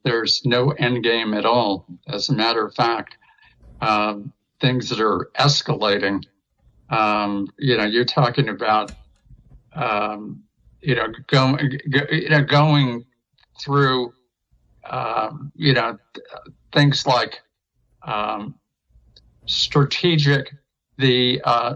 there's no end game at all. As a matter of fact, things that are escalating. You're talking about going through things like strategic the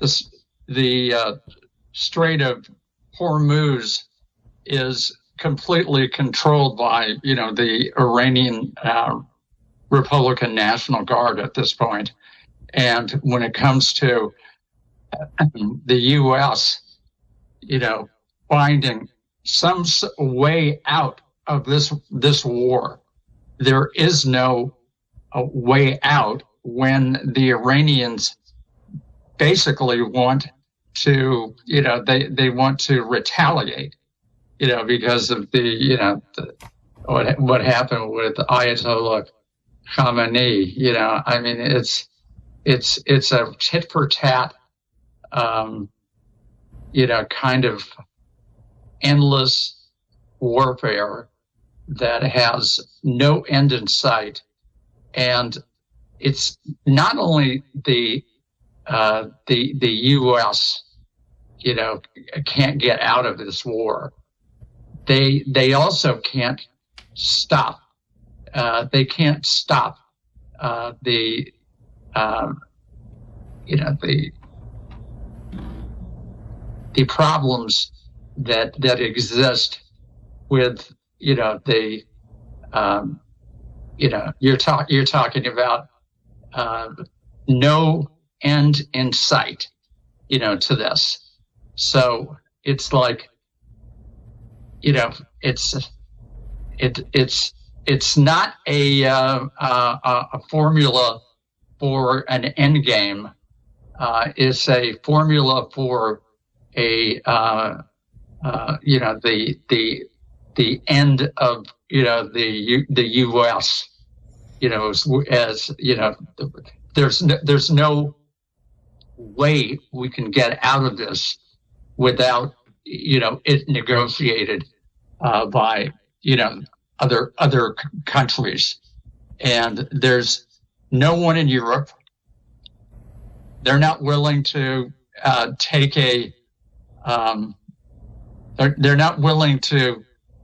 Strait of Hormuz is completely controlled by the Iranian Republican National Guard at this point. And when it comes to the U.S., finding some way out of this war, there is no way out when the Iranians basically want to, they want to retaliate, because of what happened with Ayatollah Khamenei. I mean, it's a tit for tat, kind of endless warfare that has no end in sight. And it's not only the U.S., can't get out of this war. They also can't stop. They can't stop the problems that exist with you're talking about no end in sight, to this. So it's like, it's not a formula for an end game. It's a formula for the end of the U.S. There's no way we can get out of this without it negotiated by other countries. And there's no one in Europe. They're not willing to take a. They're not willing to,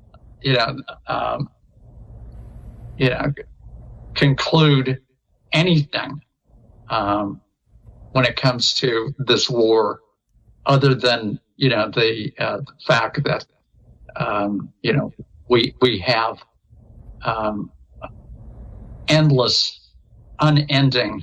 conclude anything when it comes to this war, other than the fact that we have endless, unending,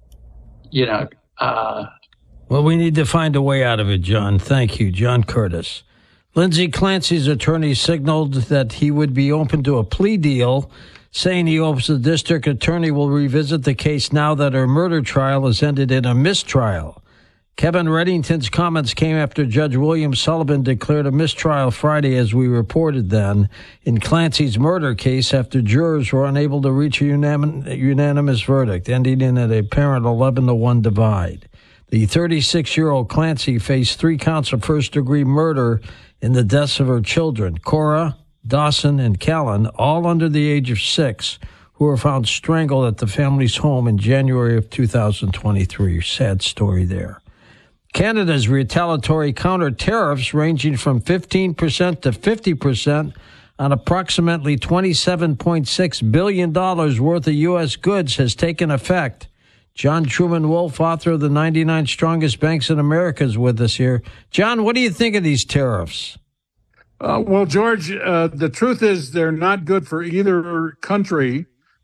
Well, we need to find a way out of it, John. Thank you, John Curtis. Lindsay Clancy's attorney signaled that he would be open to a plea deal, saying he hopes the district attorney will revisit the case now that her murder trial has ended in a mistrial. Kevin Reddington's comments came after Judge William Sullivan declared a mistrial Friday, as we reported then, in Clancy's murder case after jurors were unable to reach a unanimous verdict, ending in an apparent 11-1 divide. The 36-year-old Clancy faced 3 counts of first-degree murder in the deaths of her children, Cora, Dawson, and Callan, all under the age of 6, who were found strangled at the family's home in January of 2023. Sad story there. Canada's retaliatory counter-tariffs ranging from 15% to 50% on approximately $27.6 billion worth of U.S. goods has taken effect. John Truman Wolf, author of the 99 Strongest Banks in America, is with us here. John, what do you think of these tariffs? Well, George, the truth is they're not good for either country.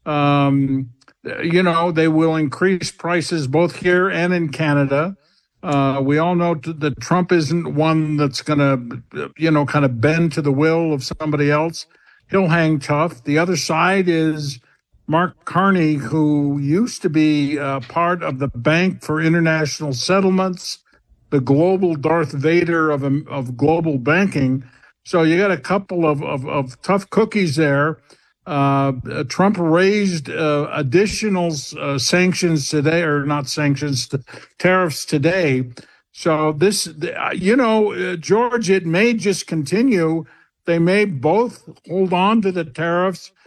They will increase prices both here and in Canada. We all know that Trump isn't one that's going to, kind of bend to the will of somebody else. He'll hang tough. The other side is Mark Carney, who used to be part of the Bank for International Settlements, the global Darth Vader of global banking. So you got a couple of tough cookies there. Trump raised additional sanctions today, or not sanctions, tariffs today. So this, George, it may just continue. They may both hold on to the tariffs